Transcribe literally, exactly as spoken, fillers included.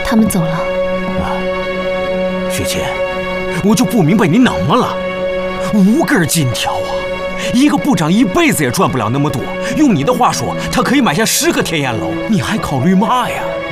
他们走了。 啊，雪琴，我就不明白你怎么了？五根金条啊，一个部长一辈子也赚不了那么多。用你的话说，他可以买下十个天眼楼，你还考虑嘛呀？